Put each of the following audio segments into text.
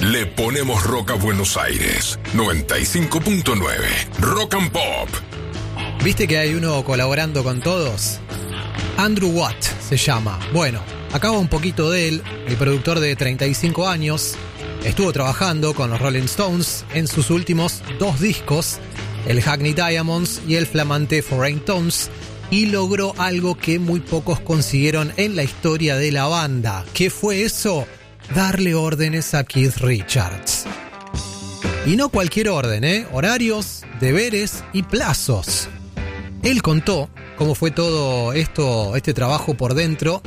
Le ponemos rock a Buenos Aires. 95.9 Rock and Pop. ¿Viste que hay uno colaborando con todos? Andrew Watt se llama. Bueno, acá va un poquito de él. El productor de 35 años estuvo trabajando con los Rolling Stones en sus últimos 2 discos, el Hackney Diamonds y el flamante Foreign Tones, y logró algo que muy pocos consiguieron en la historia de la banda. ¿Qué fue eso? Darle órdenes a Keith Richards. Y no cualquier orden, horarios, deberes y plazos. Él contó cómo fue todo este trabajo por dentro.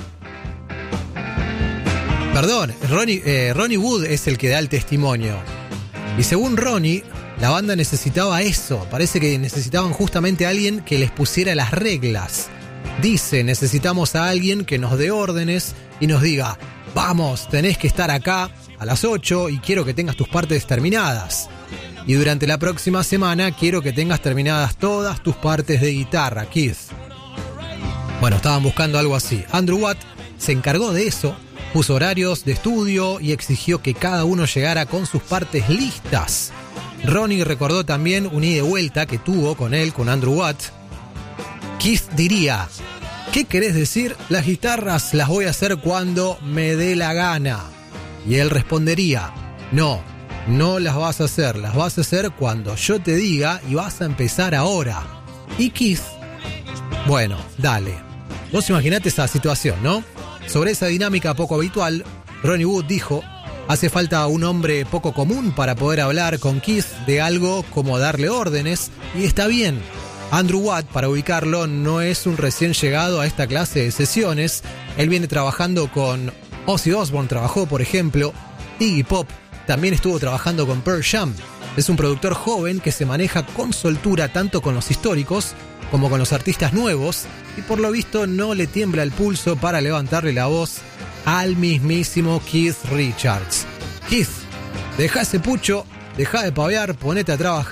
Perdón, Ronnie Wood es el que da el testimonio. Y según Ronnie, la banda necesitaba eso. Parece que necesitaban justamente a alguien que les pusiera las reglas. Dice, necesitamos a alguien que nos dé órdenes y nos diga: vamos, tenés que estar acá a las 8 y quiero que tengas tus partes terminadas. Y durante la próxima semana quiero que tengas terminadas todas tus partes de guitarra, Keith. Bueno, estaban buscando algo así. Andrew Watt se encargó de eso, puso horarios de estudio y exigió que cada uno llegara con sus partes listas. Ronnie recordó también un ida y vuelta que tuvo con él, con Andrew Watt. Keith diría: ¿qué querés decir? Las guitarras las voy a hacer cuando me dé la gana. Y él respondería: no las vas a hacer, las vas a hacer cuando yo te diga y vas a empezar ahora. Y Keith, bueno, dale. Vos imaginate esa situación, ¿no? Sobre esa dinámica poco habitual, Ronnie Wood dijo: hace falta un hombre poco común para poder hablar con Keith de algo como darle órdenes, y está bien. Andrew Watt, para ubicarlo, no es un recién llegado a esta clase de sesiones. Él viene trabajando con Ozzy Osbourne, trabajó, por ejemplo, Iggy Pop, también estuvo trabajando con Pearl Jam. Es un productor joven que se maneja con soltura tanto con los históricos como con los artistas nuevos, y por lo visto no le tiembla el pulso para levantarle la voz al mismísimo Keith Richards. Keith, deja ese pucho, deja de pavear, ponete a trabajar.